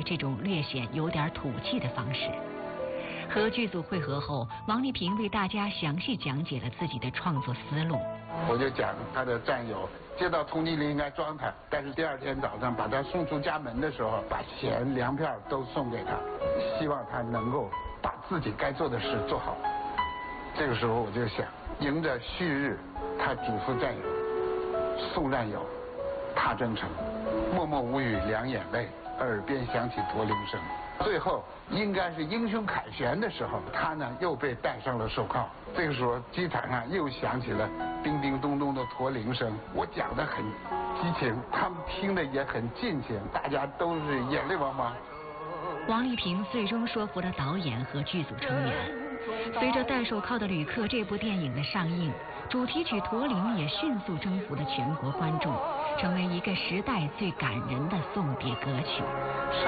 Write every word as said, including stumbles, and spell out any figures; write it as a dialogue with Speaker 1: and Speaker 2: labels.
Speaker 1: 这种略显有点土气的方式。和剧组会合后，王丽萍为大家详细讲解了自己的创作思路。
Speaker 2: 我就讲他的战友接到通缉令应该装他，但是第二天早上把他送出家门的时候，把钱粮票都送给他，希望他能够把自己该做的事做好。这个时候我就想，迎着旭日，他嘱咐战友，送战友，他真诚，默默无语两眼泪，耳边响起驼铃声。最后应该是英雄凯旋的时候，他呢又被戴上了手铐。这个时候机场上又响起了叮叮咚咚的驼铃声。我讲得很激情，他们听得也很尽情，大家都是眼泪汪汪。
Speaker 1: 王丽萍最终说服了导演和剧组成员。随着《戴手铐的旅客》这部电影的上映，主题曲《驼铃》也迅速征服了全国观众，成为一个时代最感人的送别歌曲。